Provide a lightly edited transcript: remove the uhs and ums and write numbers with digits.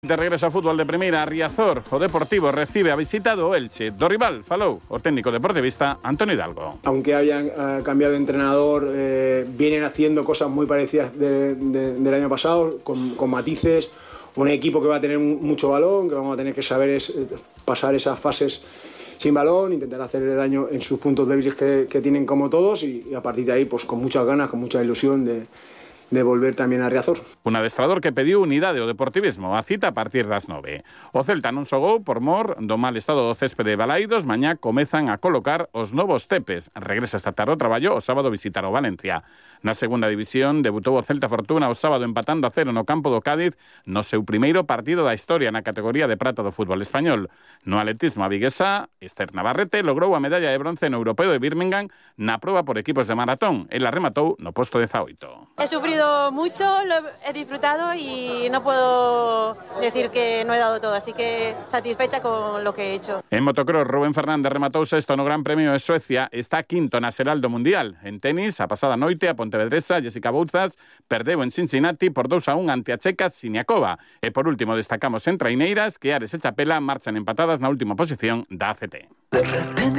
De regreso a fútbol de primeira, Riazor, o Deportivo recibe a visita do Elche. Do rival falou o técnico deportivista Antonio Hidalgo. Aunque hayan cambiado de entrenador, vienen haciendo cosas muy parecidas del año pasado, con matices. Un equipo que va a tener mucho balón, que vamos a tener que saber pasar esas fases sin balón, intentar hacerle daño en sus puntos débiles que tienen como todos, y a partir de ahí pues con muchas ganas, con mucha ilusión de volver tamén a Riazor. Un adestrador que pediu unidade ao deportivismo, a cita a partir das 9. O Celta non xogou por mor do mal estado do céspede de Balaidos. Mañá comezan a colocar os novos tepes. Regresa esta tarde ao traballo, o sábado visitar o Valencia. Na segunda división debutou o Celta Fortuna o sábado empatando a 0 no campo do Cádiz no seu primeiro partido da historia na categoría de prata do fútbol español. No atletismo a viguesa, Esther Navarrete logrou a medalla de bronce no Europeo de Birmingham na proba por equipos de maratón. Ela rematou no posto 18. He sufrido mucho, lo he disfrutado y no puedo decir que no he dado todo, así que satisfecha con lo que he hecho. En motocross, Rubén Fernández rematou sexto no Gran Premio de Suecia, está quinto na xeral do Mundial. En tenis, a pasada noite, a pontevedresa Jessica Bouzas perdeu en Cincinnati por 2-1 ante a checa Siniakova. E por último destacamos en traineiras que Ares e Chapela marchan empatadas na última posición da ACT.